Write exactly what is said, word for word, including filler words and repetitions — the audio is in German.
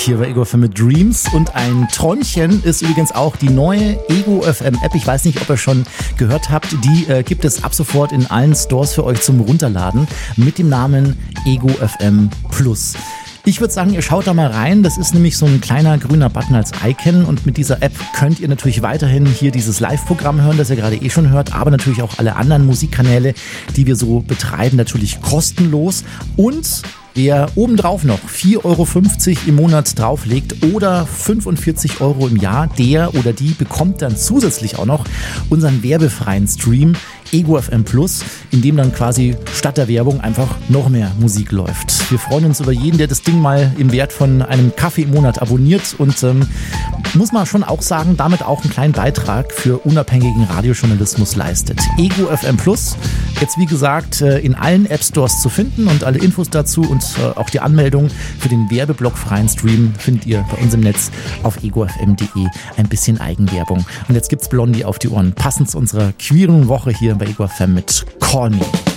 hier bei Ego F M mit Dreams. Und ein Träumchen ist übrigens auch die neue Ego F M App. Ich weiß nicht, ob ihr schon gehört habt. Die äh, gibt es ab sofort in allen Stores für euch zum Runterladen mit dem Namen Ego F M Plus. Ich würde sagen, ihr schaut da mal rein. Das ist nämlich so ein kleiner grüner Button als Icon und mit dieser App könnt ihr natürlich weiterhin hier dieses Live-Programm hören, das ihr gerade eh schon hört, aber natürlich auch alle anderen Musikkanäle, die wir so betreiben, natürlich kostenlos. Und wer obendrauf noch vier Euro fünfzig im Monat drauflegt oder fünfundvierzig Euro im Jahr, der oder die bekommt dann zusätzlich auch noch unseren werbefreien Stream Ego F M Plus, in dem dann quasi statt der Werbung einfach noch mehr Musik läuft. Wir freuen uns über jeden, der das Ding mal im Wert von einem Kaffee im Monat abonniert und ähm, muss man schon auch sagen, damit auch einen kleinen Beitrag für unabhängigen Radiojournalismus leistet. Ego F M Plus, jetzt wie gesagt in allen App Stores zu finden und alle Infos dazu und äh, auch die Anmeldung für den werbeblockfreien Stream findet ihr bei uns im Netz auf ego f m punkt de. Ein bisschen Eigenwerbung. Und jetzt gibt's Blondie auf die Ohren, passend zu unserer queeren Woche hier bei Ego F M mit Call Me.